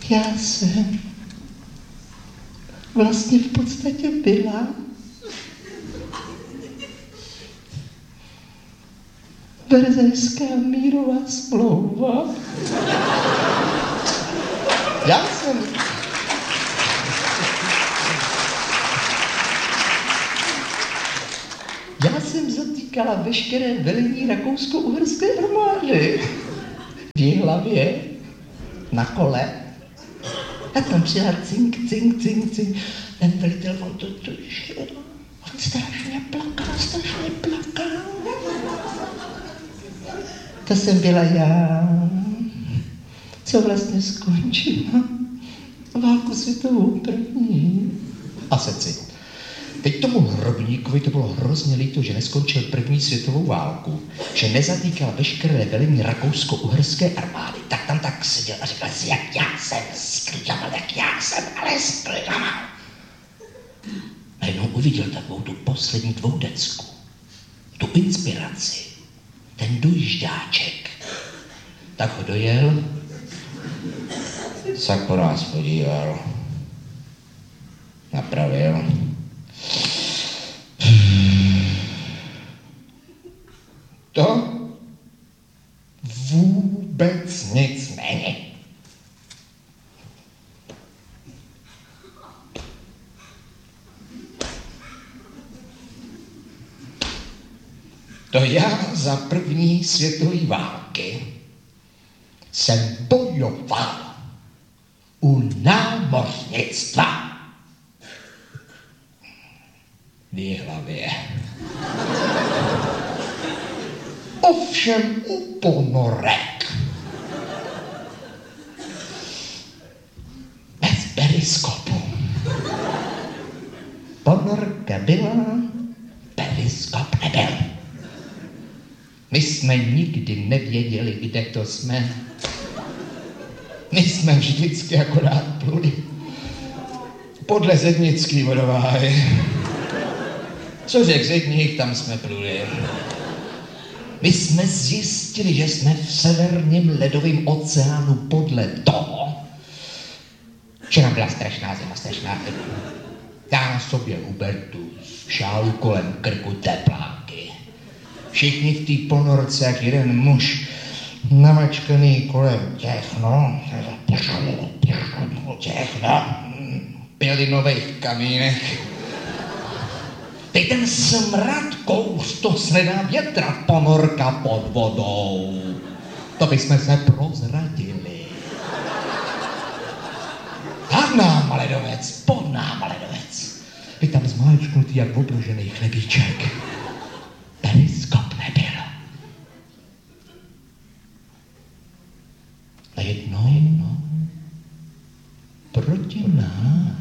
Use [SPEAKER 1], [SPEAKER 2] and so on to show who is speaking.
[SPEAKER 1] Já jsem vlastně v podstatě byla Verzejská mírová smlouva. Já jsem zatýkala veškeré velení rakousko-uherské armády. V Jihlavě, na kole. A tam přijela cink. Ten velitel, on strašně plakal. To jsem byla já, co vlastně skončila válku světovou první. A seci. Teď tomu Hrobníkovi to bylo hrozně líto, že neskončil první světovou válku, že nezatýkal veškeré velení rakousko-uherské armády. Tak tam tak seděl a říkal si, jak já jsem sklidlamal. Najednou uviděl takovou tu poslední dvoudecku, tu inspiraci, ten dojížďáček. Tak ho dojel, tak po nás podíval, napravil. To vůbec nic není. To já za první světové války jsem bojoval u námořnictva v Jihlavě. Ovšem u ponorek. Bez periskopu. Ponorka byla, periskop nebyl. My jsme nikdy nevěděli, kde to jsme. My jsme vždycky akorát pluli podle zednický vodováhy. Co řekl zedník, tam jsme pluli. My jsme zjistili, že jsme v severním ledovém oceánu podle toho, že nám byla strašná zima. Dá na sobě Hubertus, šálu kolem krku tepláky. Všichni v té ponorce, jak jeden muž, namačkaný kolem těch pělinových kamínek. Teď ten smrad kouř, to se nedá větrat, ponorka pod vodou. To bychom se prozradili. Pod náma ledovec. Vy tam zmáčknutý jak obložený chlebíček. Periskop nebyl. A jednou proti nám